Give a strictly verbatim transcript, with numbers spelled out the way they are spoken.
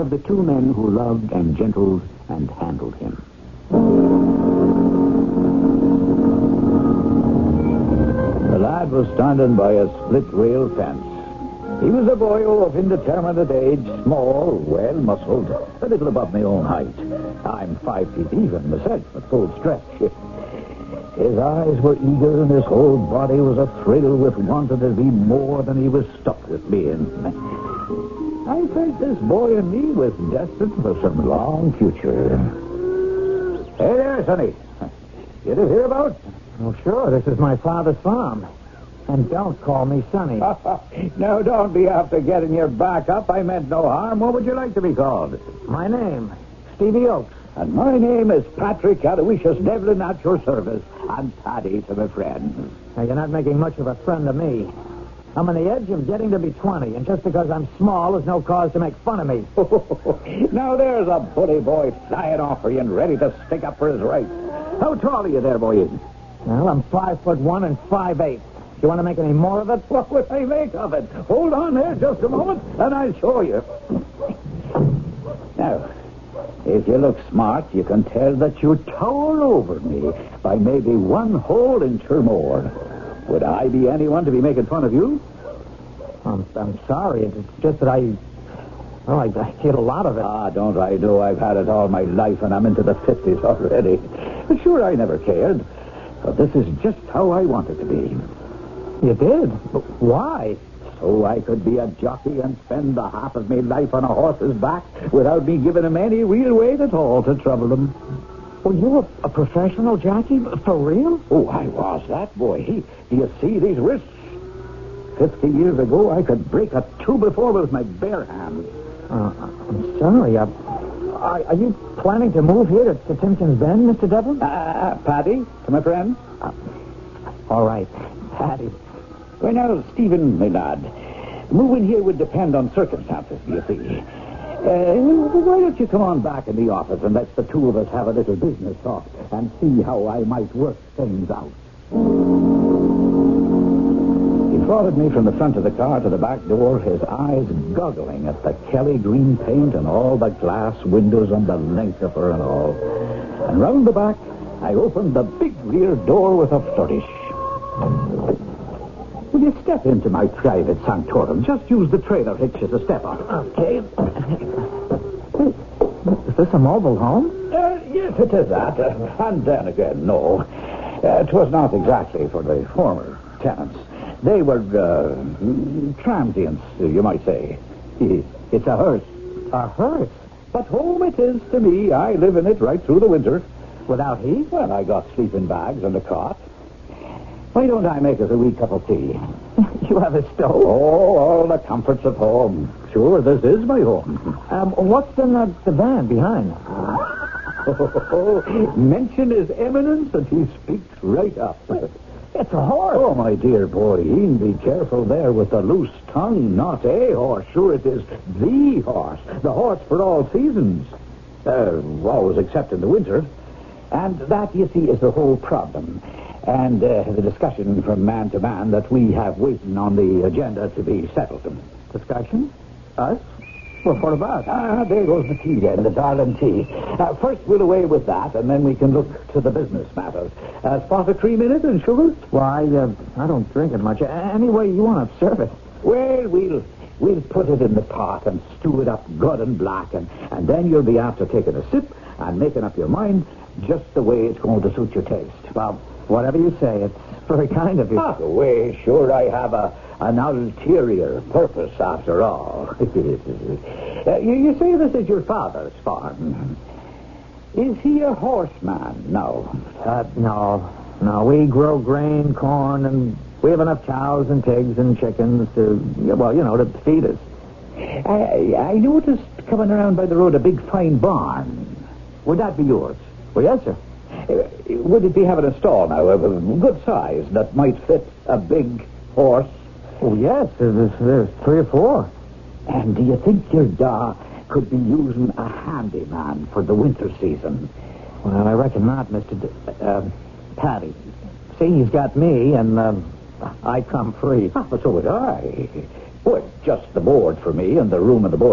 of the two men who loved and gentled and handled him. The lad was standing by a split-rail fence. He was a boyo of indeterminate age, small, well-muscled, a little above my own height. I'm five feet even myself at full stretch. His eyes were eager and his whole body was athrill with wanting to be more than he was stuck with being. I felt this boy and me was destined for some long future. Hey there, Sonny. You live hereabouts? Oh, sure. This is my father's farm. And don't call me Sonny. Now, don't be after getting your back up. I meant no harm. What would you like to be called? My name, Stevie Oakes. And my name is Patrick Aloysius Devlin at your service. And Paddy to my friend. Now, you're not making much of a friend of me. I'm on the edge of getting to be twenty, and just because I'm small is no cause to make fun of me. Now, there's a bully boy flying off for you and ready to stick up for his rights. How tall are you there, boy? Well, I'm five foot one and five eight. You want to make any more of it? What would I make of it? Hold on there just a moment, and I'll show you. Now, if you look smart, you can tell that you tower over me by maybe one whole inch or more. Would I be anyone to be making fun of you? I'm, I'm sorry. It's just that I... Well, I, I get a lot of it. Ah, don't I do? I've had it all my life, and I'm into the fifties already. But sure, I never cared. But this is just how I want it to be. You did? But why? So I could be a jockey and spend the half of my life on a horse's back without me giving him any real weight at all to trouble him. Well, you're a, a professional jockey? For real? Oh, I was that, boy. Do you see these wrists? Fifty years ago, I could break a two-before with my bare hands. Uh, I'm sorry. Uh, are, are you planning to move here to, to Timpkins Bend, Mister Devlin? Uh, Paddy, to my friend. Uh, all right, Paddy. Well, now, Stephen, my lad, moving here would depend on circumstances, you see. Uh, why don't you come on back in the office and let the two of us have a little business talk and see how I might work things out. He followed me from the front of the car to the back door, his eyes goggling at the Kelly green paint and all the glass windows on the length of her and all. And round the back, I opened the big rear door with a flourish. Will you step into my private sanctorum? Just use the trailer hitch as a step on. Okay. Is this a mobile home? Uh, yes, it is that. Uh, and then again, no. Uh, it was not exactly for the former tenants. They were uh, transients, you might say. It's a hearse. A hearse? But home it is to me. I live in it right through the winter. Without heat? Well, I got sleeping bags and a cot. Why don't I make us a wee cup of tea? You have a stove? Oh, all the comforts of home. Sure, this is my home. Um, what's in the, the van behind? Oh, mention his eminence and he speaks right up. It's a horse. Oh, my dear boy, be careful there with the loose tongue. Not a horse. Sure, it is the horse. The horse for all seasons. Uh, always except in the winter. And that, you see, is the whole problem. And uh, the discussion from man to man that we have waiting on the agenda to be settled. Discussion? Us? Well, what about? Ah, there goes the tea then, the darling tea. Uh, first we'll away with that, and then we can look to the business matters. Uh, spot of cream in it and sugar? Why, uh, I don't drink it much. Any way you want to serve it. Well, we'll we'll put it in the pot and stew it up good and black, and, and then you'll be after taking a sip and making up your mind just the way it's going to suit your taste. Well, whatever you say, it's very kind of you. Ah, the way, sure, I have a an ulterior purpose after all. uh, you, you say this is your father's farm. Is he a horseman? No. Uh, no. No, we grow grain, corn, and we have enough cows and pigs and chickens to, well, you know, to feed us. I, I noticed coming around by the road a big fine barn. Would that be yours? Well, yes, sir. Uh, would it be having a stall now, a good size, that might fit a big horse? Oh, yes, there's, there's three or four. And do you think your da could be using a handyman for the winter season? Well, I reckon not, Mister D- uh, Paddy. See, he's got me, and um, I come free. Ah, but so would I. Well, just the board for me and the room in the board.